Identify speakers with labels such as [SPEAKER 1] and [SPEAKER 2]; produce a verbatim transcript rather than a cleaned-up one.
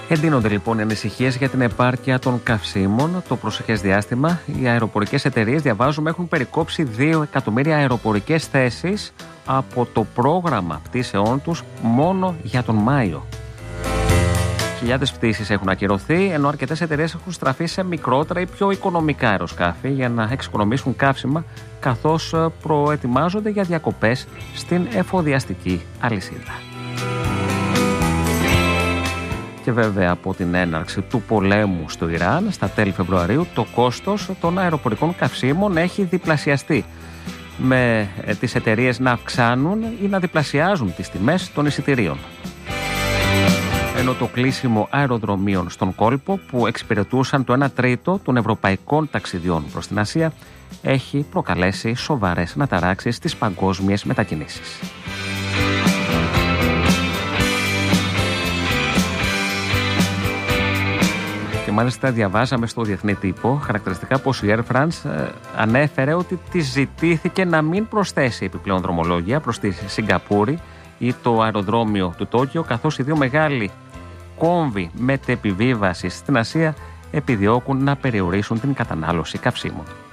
[SPEAKER 1] Εντείνονται λοιπόν οι ανησυχίες για την επάρκεια των καυσίμων. Το προσεχές διάστημα, οι αεροπορικές εταιρείες, διαβάζουμε, έχουν περικόψει δύο εκατομμύρια αεροπορικές θέσεις από το πρόγραμμα πτήσεών τους μόνο για τον Μάιο. Χιλιάδες πτήσεις έχουν ακυρωθεί, ενώ αρκετές εταιρείες έχουν στραφεί σε μικρότερα ή πιο οικονομικά αεροσκάφη για να εξοικονομήσουν καύσιμα, καθώς προετοιμάζονται για διακοπές στην εφοδιαστική αλυσίδα. Και βέβαια από την έναρξη του πολέμου στο Ιράν στα τέλη Φεβρουαρίου, το κόστος των αεροπορικών καυσίμων έχει διπλασιαστεί, με τις εταιρείες να αυξάνουν ή να διπλασιάζουν τις τιμές των εισιτηρίων. Ενώ το κλείσιμο αεροδρομίων στον κόλπο, που εξυπηρετούσαν το ένα τρίτο των ευρωπαϊκών ταξιδιών προς την Ασία, έχει προκαλέσει σοβαρές αναταράξεις στις παγκόσμιες μετακινήσεις. Και μάλιστα διαβάζαμε στο διεθνή τύπο χαρακτηριστικά πως η Air France ε, ανέφερε ότι της ζητήθηκε να μην προσθέσει επιπλέον δρομολόγια προς τη Σιγκαπούρη ή το αεροδρόμιο του Τόκιο, καθώς οι δύο μεγάλοι κόμβοι μετεπιβίβασης στην Ασία επιδιώκουν να περιορίσουν την κατανάλωση καυσίμων.